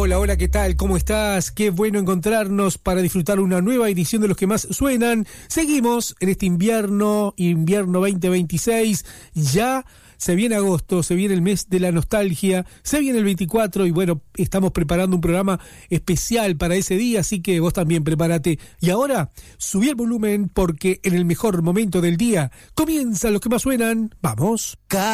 Hola, hola, ¿qué tal? ¿Cómo estás? Qué bueno encontrarnos para disfrutar una nueva edición de los que más suenan. Seguimos en este invierno 2026. Ya se viene agosto, se viene el mes de la nostalgia, se viene el 24 y bueno, estamos preparando un programa especial para ese día, así que vos también prepárate. Y ahora, subí el volumen porque en el mejor momento del día comienzan los que más suenan. ¡Vamos!